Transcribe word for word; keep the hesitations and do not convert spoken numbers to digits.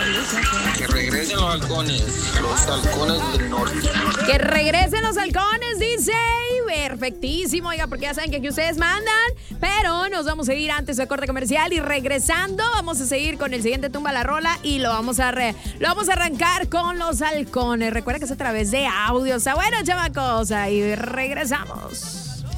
Que regresen los halcones, los halcones del norte. Que regresen los halcones, dice. Perfectísimo, oiga, porque ya saben que aquí ustedes mandan. Pero nos vamos a ir antes de corte comercial y regresando vamos a seguir con el siguiente Tumba la Rola y lo vamos a re, lo vamos a arrancar con los halcones. Recuerda que es a través de audio. O sea, bueno, chamacos, ahí regresamos.